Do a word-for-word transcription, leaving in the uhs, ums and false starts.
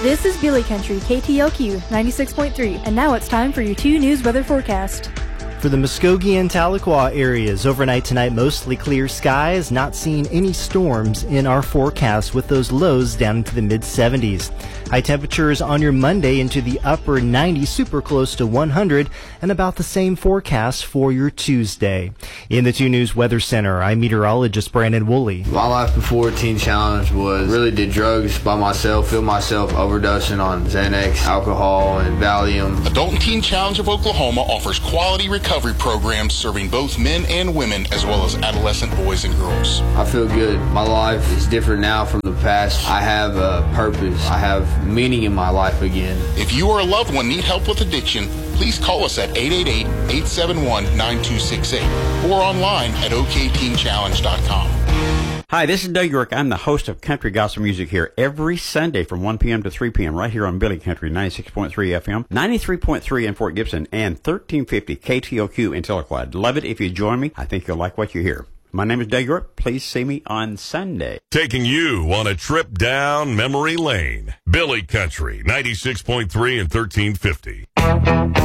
This is Billy Country, K T L Q ninety-six point three, and now it's time for your two News weather forecast. For the Muskogee and Tahlequah areas, overnight tonight, mostly clear skies, not seeing any storms in our forecast with those lows down into the mid seventies. High temperatures on your Monday into the upper nineties, super close to one hundred, and about the same forecast for your Tuesday. In the two News Weather Center, I'm meteorologist Brandon Woolley. My life before Teen Challenge was really did drugs by myself, feel myself overdosing on Xanax, alcohol, and Valium. Adult and Teen Challenge of Oklahoma offers quality recovery programs serving both men and women as well as adolescent boys and girls. I feel good. My life is different now from the past. I have a purpose. I have meaning in my life again. If you or a loved one need help with addiction, please call us at eight eight eight, eight seven one, nine two six eight or online at O K teen challenge dot com. Hi, this is Doug York. I'm the host of Country Gospel Music here every Sunday from one p.m. to three p.m. right here on Billy Country, ninety-six point three F M, ninety-three point three in Fort Gibson, and thirteen fifty K T L Q in Tahlequah. Love it if you join me. I think you'll like what you hear. My name is Doug York. Please see me on Sunday. Taking you on a trip down memory lane. Billy Country, ninety-six point three and thirteen fifty.